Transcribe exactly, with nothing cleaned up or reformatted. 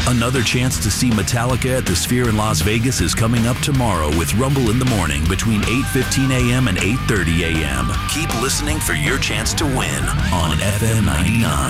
Another chance to see Metallica at the Sphere in Las Vegas is coming up tomorrow with Rumble in the Morning between eight fifteen a.m. and eight thirty a.m. Keep listening for your chance to win on F M ninety-nine.